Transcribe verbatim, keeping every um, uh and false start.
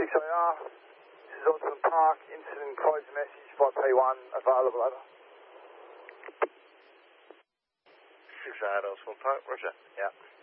six A R, this is Osborne Park, incident closed message, five P one, available, over. six A R, Osborne Park, roger. Yeah.